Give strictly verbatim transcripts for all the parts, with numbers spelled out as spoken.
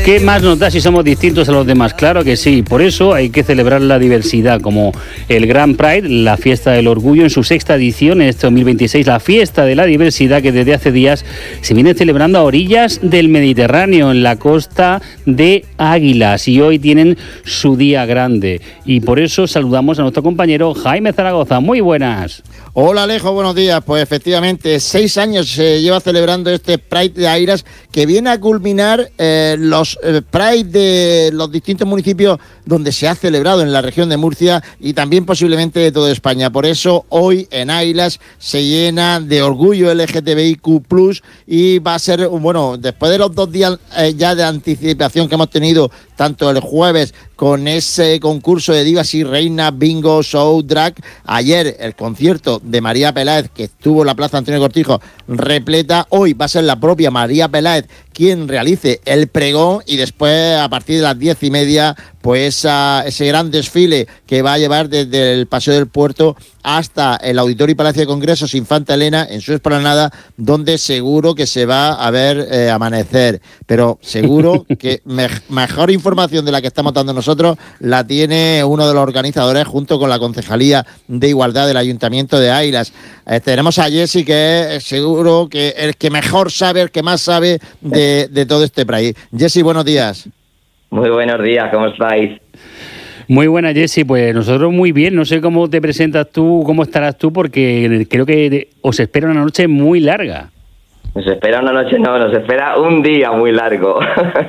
¿Qué más nos da si somos distintos a los demás? Claro que sí, por eso hay que celebrar la diversidad, como el Grand Pride, la fiesta del orgullo, en su sexta edición, en este dos mil veintiséis, la fiesta de la diversidad que desde hace días se viene celebrando a orillas del Mediterráneo, en la costa de Águilas, y hoy tienen su día grande. Y por eso saludamos a nuestro compañero Jaime Zaragoza. Muy buenas. Hola Alejo, buenos días. Pues efectivamente, seis años se lleva celebrando este Pride de Águilas, que viene a culminar eh, los eh, Pride de los distintos municipios donde se ha celebrado en la región de Murcia y también posiblemente de toda España. Por eso hoy en Águilas se llena de orgullo L G T B I Q plus, y va a ser, bueno, después de los dos días eh, ya de anticipación que hemos tenido, tanto el jueves con ese concurso de divas y reinas, bingo, show, drag, ayer el concierto de María Peláez, que estuvo en la Plaza Antonio Cortijo repleta, hoy va a ser la propia María Peláez quien realice el pregón, y después a partir de las diez y media pues a ese gran desfile que va a llevar desde el Paseo del Puerto hasta el Auditorio y Palacio de Congresos Infanta Elena en su explanada, donde seguro que se va a ver eh, amanecer, pero seguro que me mejor información de la que estamos dando nosotros la tiene uno de los organizadores junto con la Concejalía de Igualdad del Ayuntamiento de Águilas. Eh, tenemos a Jessy, que es seguro que el que mejor sabe, el que más sabe de, de todo este Pride. Jessy, buenos días. Muy buenos días, ¿cómo estáis? Muy buena, Jessy, pues nosotros muy bien. No sé cómo te presentas tú, cómo estarás tú, porque creo que os espera una noche muy larga. Nos espera una noche, no, nos espera un día muy largo.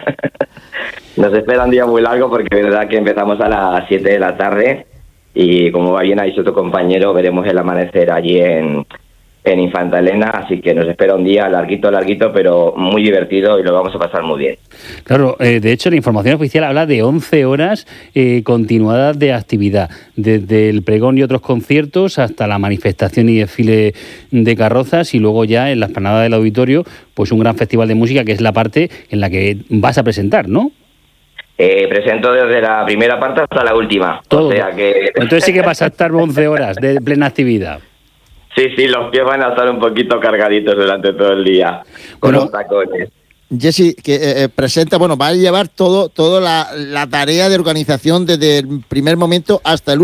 Nos espera un día muy largo porque es verdad que empezamos a las siete de la tarde y, como va bien ha dicho tu compañero, veremos el amanecer allí en, en Infanta Elena, así que nos espera un día larguito, larguito, pero muy divertido y lo vamos a pasar muy bien. Claro, eh, de hecho la información oficial habla de once horas eh, continuadas de actividad, desde el pregón y otros conciertos hasta la manifestación y desfile de carrozas, y luego ya en la explanada del auditorio pues un gran festival de música, que es la parte en la que vas a presentar, ¿no? Eh, presento desde la primera parte hasta la última. Todo. O sea que... Entonces sí que vas a estar once horas de plena actividad. Sí, sí, los pies van a estar un poquito cargaditos durante todo el día, con Bueno, los tacones. Jessy, que eh, presenta, bueno, va a llevar todo, toda la, la tarea de organización desde el primer momento hasta el